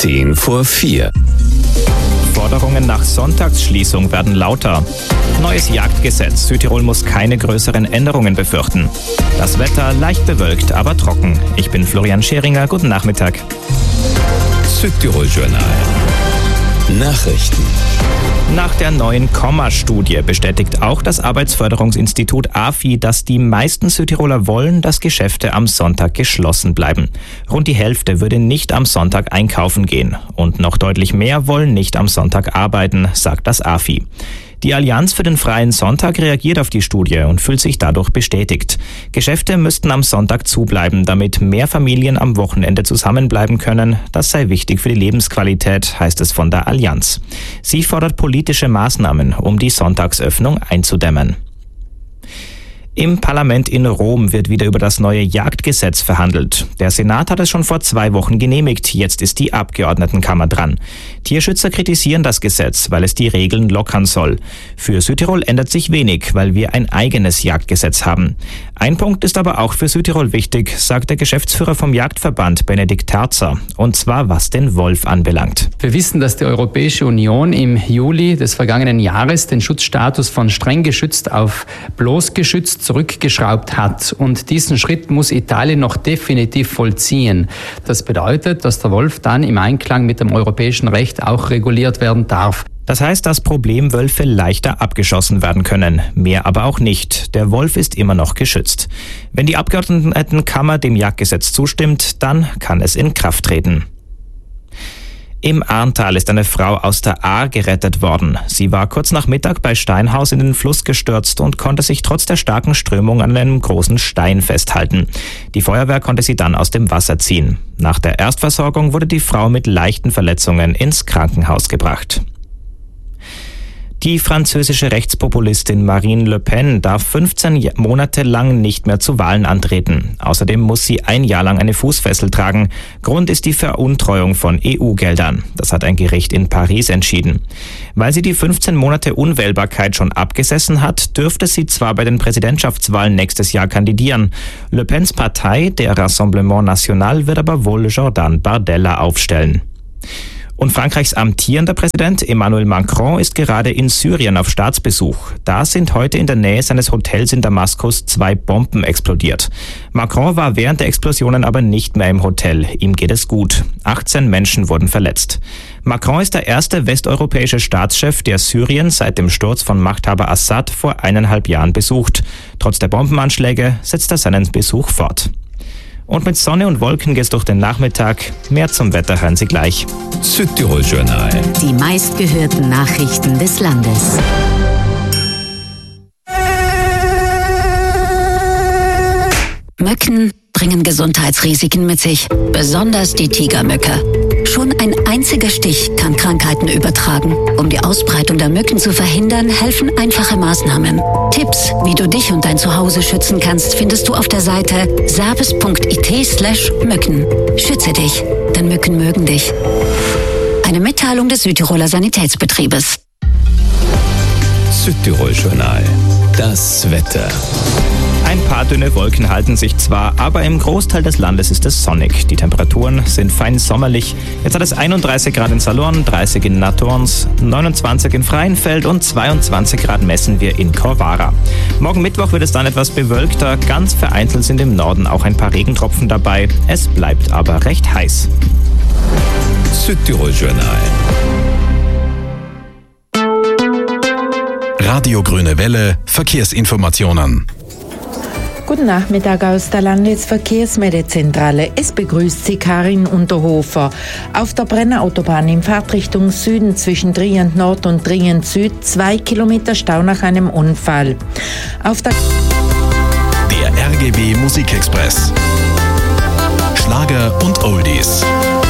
3:10 Forderungen nach Sonntagsschließung werden lauter. Neues Jagdgesetz. Südtirol muss keine größeren Änderungen befürchten. Das Wetter leicht bewölkt, aber trocken. Ich bin Florian Scheringer. Guten Nachmittag. Südtirol Journal. Nachrichten. Nach der neuen Komma-Studie bestätigt auch das Arbeitsförderungsinstitut AFI, dass die meisten Südtiroler wollen, dass Geschäfte am Sonntag geschlossen bleiben. Rund die Hälfte würde nicht am Sonntag einkaufen gehen. Und noch deutlich mehr wollen nicht am Sonntag arbeiten, sagt das AFI. Die Allianz für den freien Sonntag reagiert auf die Studie und fühlt sich dadurch bestätigt. Geschäfte müssten am Sonntag zubleiben, damit mehr Familien am Wochenende zusammenbleiben können. Das sei wichtig für die Lebensqualität, heißt es von der Allianz. Sie fordert politische Maßnahmen, um die Sonntagsöffnung einzudämmen. Im Parlament in Rom wird wieder über das neue Jagdgesetz verhandelt. Der Senat hat es schon vor 2 Wochen genehmigt. Jetzt ist die Abgeordnetenkammer dran. Tierschützer kritisieren das Gesetz, weil es die Regeln lockern soll. Für Südtirol ändert sich wenig, weil wir ein eigenes Jagdgesetz haben. Ein Punkt ist aber auch für Südtirol wichtig, sagt der Geschäftsführer vom Jagdverband Benedikt Terzer. Und zwar was den Wolf anbelangt. Wir wissen, dass die Europäische Union im Juli des vergangenen Jahres den Schutzstatus von streng geschützt auf bloß geschützt zurückgeschraubt hat. Und diesen Schritt muss Italien noch definitiv vollziehen. Das bedeutet, dass der Wolf dann im Einklang mit dem europäischen Recht auch reguliert werden darf. Das heißt, dass Problemwölfe leichter abgeschossen werden können. Mehr aber auch nicht. Der Wolf ist immer noch geschützt. Wenn die Abgeordnetenkammer dem Jagdgesetz zustimmt, dann kann es in Kraft treten. Im Arntal ist eine Frau aus der Ahr gerettet worden. Sie war kurz nach Mittag bei Steinhaus in den Fluss gestürzt und konnte sich trotz der starken Strömung an einem großen Stein festhalten. Die Feuerwehr konnte sie dann aus dem Wasser ziehen. Nach der Erstversorgung wurde die Frau mit leichten Verletzungen ins Krankenhaus gebracht. Die französische Rechtspopulistin Marine Le Pen darf 15 Monate lang nicht mehr zu Wahlen antreten. Außerdem muss sie 1 Jahr lang eine Fußfessel tragen. Grund ist die Veruntreuung von EU-Geldern. Das hat ein Gericht in Paris entschieden. Weil sie die 15 Monate Unwählbarkeit schon abgesessen hat, dürfte sie zwar bei den Präsidentschaftswahlen nächstes Jahr kandidieren. Le Pens Partei, der Rassemblement National, wird aber wohl Jordan Bardella aufstellen. Und Frankreichs amtierender Präsident Emmanuel Macron ist gerade in Syrien auf Staatsbesuch. Da sind heute in der Nähe seines Hotels in Damaskus 2 Bomben explodiert. Macron war während der Explosionen aber nicht mehr im Hotel. Ihm geht es gut. 18 Menschen wurden verletzt. Macron ist der erste westeuropäische Staatschef, der Syrien seit dem Sturz von Machthaber Assad vor 1,5 Jahren besucht. Trotz der Bombenanschläge setzt er seinen Besuch fort. Und mit Sonne und Wolken geht's durch den Nachmittag. Mehr zum Wetter hören Sie gleich. Südtirol Journal. Die meistgehörten Nachrichten des Landes. Mücken bringen Gesundheitsrisiken mit sich, besonders die Tigermücke. Schon ein einziger Stich kann Krankheiten übertragen. Um die Ausbreitung der Mücken zu verhindern, helfen einfache Maßnahmen. Tipps, wie du dich und dein Zuhause schützen kannst, findest du auf der Seite service.it/Mücken. Schütze dich, denn Mücken mögen dich. Eine Mitteilung des Südtiroler Sanitätsbetriebes. Südtirol Journal. Das Wetter. Ein paar dünne Wolken halten sich zwar, aber im Großteil des Landes ist es sonnig. Die Temperaturen sind fein sommerlich. Jetzt hat es 31 Grad in Salorn, 30 in Natorns, 29 in Freienfeld und 22 Grad messen wir in Corvara. Morgen Mittwoch wird es dann etwas bewölkter. Ganz vereinzelt sind im Norden auch ein paar Regentropfen dabei. Es bleibt aber recht heiß. Südtirol Journal. Radio Grüne Welle, Verkehrsinformationen. Guten Nachmittag aus der Landesverkehrsmeldezentrale. Es begrüßt Sie Karin Unterhofer. Auf der Brennerautobahn in Fahrtrichtung Süden zwischen Trient Nord und Trient Süd 2 Kilometer Stau nach einem Unfall. Der RGW Musikexpress. Schlager und Oldies.